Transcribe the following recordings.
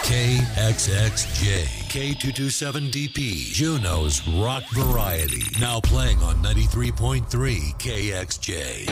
KXXJ, K227DP, Juneau's rock variety. Now playing on 93.3 KXJ.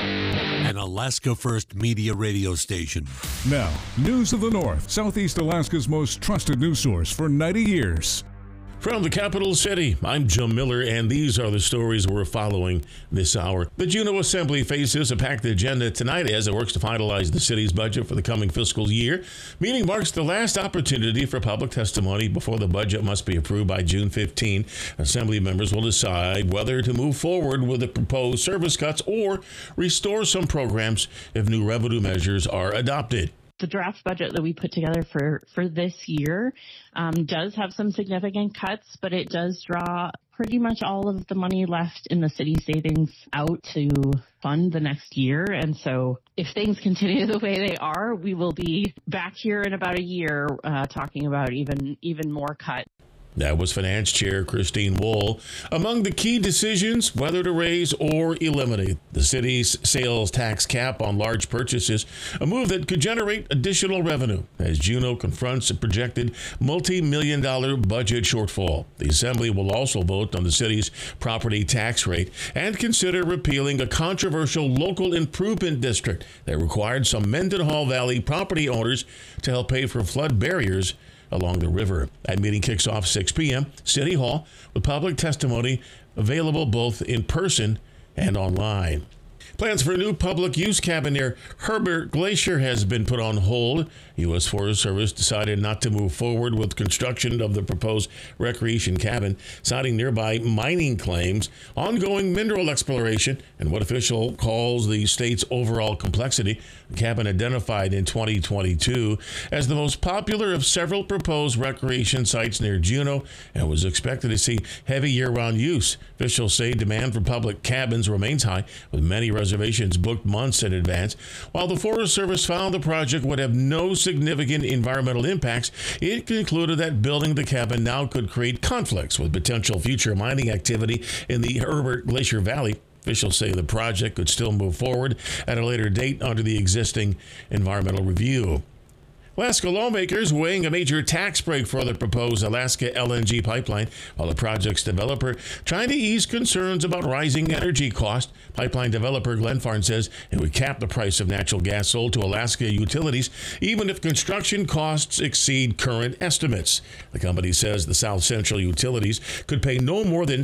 An Alaska First Media radio station. Now, News of the North, Southeast Alaska's most trusted news source for 90 years. From the capital city, I'm Jim Miller, and these are the stories we're following this hour. The Juneau Assembly faces a packed agenda tonight as it works to finalize the city's budget for the coming fiscal year. Meeting marks the last opportunity for public testimony before the budget must be approved by June 15. Assembly members will decide whether to move forward with the proposed service cuts or restore some programs if new revenue measures are adopted. The draft budget that we put together for this year does have some significant cuts, but it does draw pretty much all of the money left in the city savings out to fund the next year. And so if things continue the way they are, we will be back here in about a year talking about even more cuts. That was Finance Chair Christine Wohl. Among the key decisions, whether to raise or eliminate the city's sales tax cap on large purchases, a move that could generate additional revenue as Juneau confronts a projected multi-million-dollar budget shortfall. The Assembly will also vote on the city's property tax rate and consider repealing a controversial local improvement district that required some Mendenhall Valley property owners to help pay for flood barriers along the river. That meeting kicks off 6 p.m. City Hall with public testimony available both in person and online. Plans for a new public use cabin near Herbert Glacier has been put on hold. U.S. Forest Service decided not to move forward with construction of the proposed recreation cabin, citing nearby mining claims, ongoing mineral exploration, and what official calls the state's overall complexity. The cabin, identified in 2022 as the most popular of several proposed recreation sites near Juneau, and was expected to see heavy year-round use. Officials say demand for public cabins remains high, with many reservations booked months in advance. While the Forest Service found the project would have no significant environmental impacts, it concluded that building the cabin now could create conflicts with potential future mining activity in the Herbert Glacier Valley. Officials say the project could still move forward at a later date under the existing environmental review. Alaska lawmakers weighing a major tax break for the proposed Alaska LNG pipeline, while the project's developer trying to ease concerns about rising energy costs. Pipeline developer Glenfarne says it would cap the price of natural gas sold to Alaska utilities, even if construction costs exceed current estimates. The company says the South Central utilities could pay no more than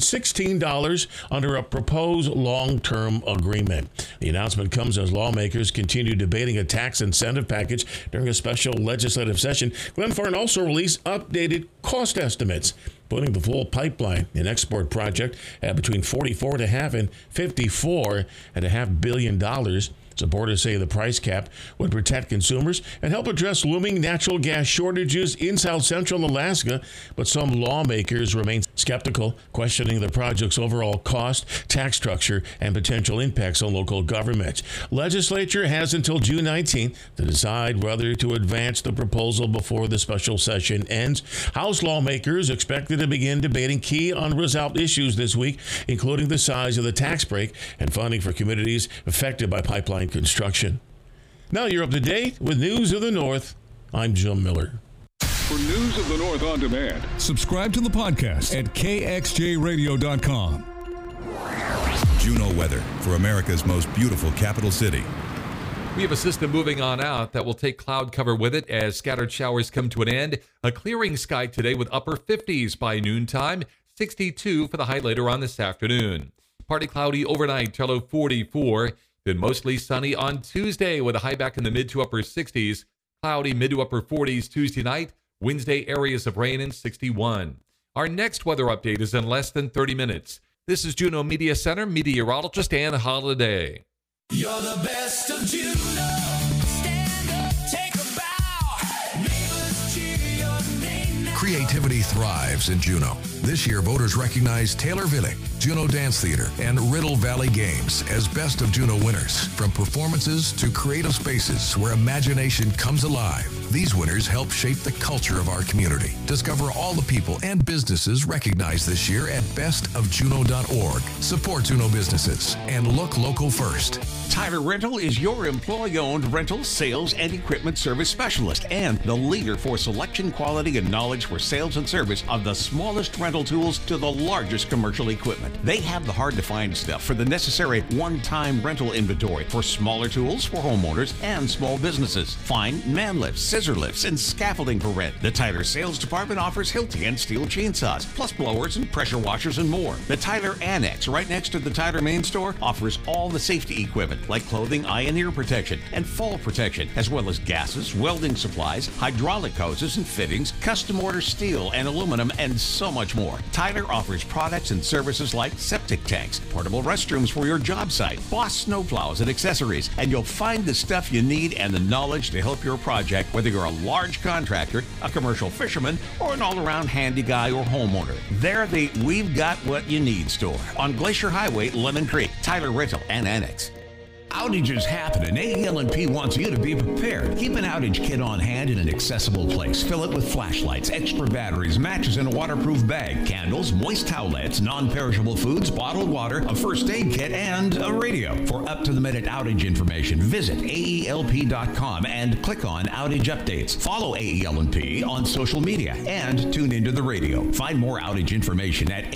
$16 under a proposed long-term agreement. The announcement comes as lawmakers continue debating a tax incentive package during a special legislative session. Glenfarne also released updated cost estimates, putting the full pipeline and export project at between $44.5 and $54.5 billion. Supporters say the price cap would protect consumers and help address looming natural gas shortages in South Central Alaska, but some lawmakers remain skeptical, questioning the project's overall cost, tax structure, and potential impacts on local governments. Legislature has until June 19th to decide whether to advance the proposal before the special session ends. House lawmakers expected to begin debating key unresolved issues this week, including the size of the tax break and funding for communities affected by pipeline construction. Now you're up to date with News of the North. I'm Jim Miller. For News of the North on demand, subscribe to the podcast at kxjradio.com. Juneau weather for America's most beautiful capital city. We have a system moving on out that will take cloud cover with it as scattered showers come to an end. A clearing sky today with upper 50s by noontime, 62 for the high later on this afternoon. Partly cloudy overnight, till 44. Then mostly sunny on Tuesday with a high back in the mid to upper 60s. Cloudy mid to upper 40s Tuesday night. Wednesday areas of rain and 61. Our next weather update is in less than 30 minutes. This is Juneau Media Center meteorologist Ann Holiday. You're the best of Juneau. Stand up, take a bow. Neighbors cheer your name now. Creativity thrives in Juneau. This year, voters recognize Taylor Villig, Juneau Dance Theater, and Riddle Valley Games as Best of Juneau winners. From performances to creative spaces where imagination comes alive, These winners help shape the culture of our community. Discover all the people and businesses recognized this year at bestofjuneau.org. Support Juneau businesses and look local first. Tyler Rental is your employee-owned rental, sales, and equipment service specialist and the leader for selection, quality, and knowledge for sales and service of the smallest rental tools to the largest commercial equipment. They have the hard-to-find stuff for the necessary one-time rental inventory for smaller tools for homeowners and small businesses. Find man lifts, scissor lifts, and scaffolding for rent. The Tyler sales department offers Hilti and steel chainsaws, plus blowers and pressure washers and more. The Tyler Annex, right next to the Tyler main store, offers all the safety equipment like clothing, eye and ear protection, and fall protection, as well as gases, welding supplies, hydraulic hoses and fittings, custom order steel and aluminum, and so much more. Tyler offers products and services like septic tanks, portable restrooms for your job site, Boss snowplows and accessories, and you'll find the stuff you need and the knowledge to help your project, whether you're a large contractor, a commercial fisherman, or an all-around handy guy or homeowner. They're the We've Got What You Need store on Glacier Highway, Lemon Creek. Tyler Rental and Annex. Outages happen, and AEL&P wants you to be prepared. Keep an outage kit on hand in an accessible place. Fill it with flashlights, extra batteries, matches in a waterproof bag, candles, moist towelettes, non-perishable foods, bottled water, a first aid kit, and a radio. For up-to-the-minute outage information, visit AELP.com and click on Outage Updates. Follow AEL&P on social media and tune into the radio. Find more outage information at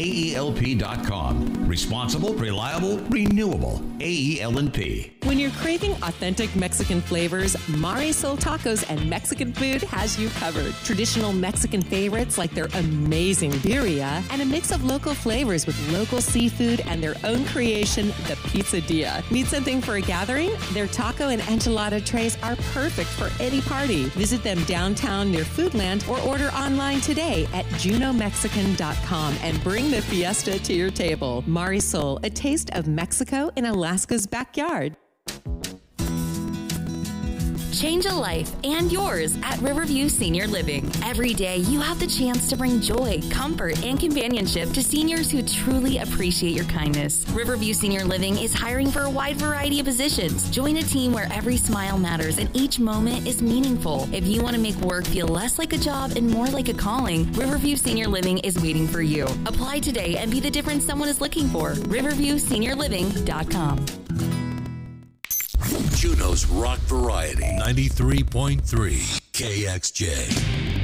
AELP.com. Responsible, reliable, renewable. AEL&P. When you're craving authentic Mexican flavors, Marisol Tacos and Mexican Food has you covered. Traditional Mexican favorites like their amazing birria and a mix of local flavors with local seafood and their own creation, the Pizzadilla. Need something for a gathering? Their taco and enchilada trays are perfect for any party. Visit them downtown near Foodland or order online today at junomexican.com and bring the fiesta to your table. Marisol, a taste of Mexico in Alaska's backyard. Change a life and yours at Riverview Senior Living. Every day, you have the chance to bring joy, comfort, and companionship to seniors who truly appreciate your kindness. Riverview Senior Living is hiring for a wide variety of positions. Join a team where every smile matters and each moment is meaningful. If you want to make work feel less like a job and more like a calling, Riverview Senior Living is waiting for you. Apply today and be the difference someone is looking for. RiverviewSeniorLiving.com. Juneau's Rock Variety 93.3 KXJ.